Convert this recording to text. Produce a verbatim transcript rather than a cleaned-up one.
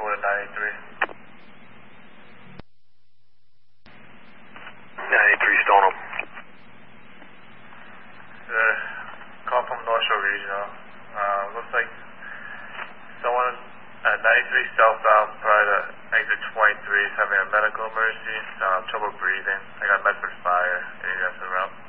four to ninety-three. ninety-three Stoneham. Uh, call from North Shore Regional. Uh, looks like someone at ninety-three southbound prior to exit twenty-three is having a medical emergency, um, trouble breathing. I got Medford Fire. Any guys around?